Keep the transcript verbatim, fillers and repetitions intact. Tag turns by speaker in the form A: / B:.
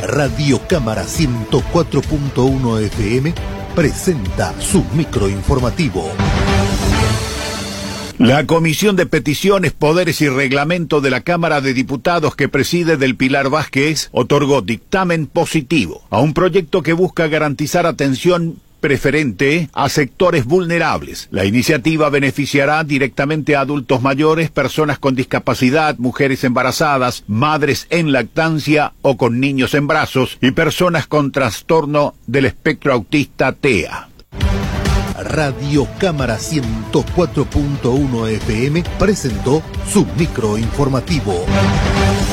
A: Radio Cámara ciento cuatro punto uno F M presenta su microinformativo.
B: La Comisión de Peticiones, Poderes y Reglamento de la Cámara de Diputados que preside Del Pilar Vázquez otorgó dictamen positivo a un proyecto que busca garantizar atención preferente a sectores vulnerables. La iniciativa beneficiará directamente a adultos mayores, personas con discapacidad, mujeres embarazadas, madres en lactancia o con niños en brazos y personas con trastorno del espectro autista T E A.
A: Radio Cámara ciento cuatro punto uno F M presentó su microinformativo.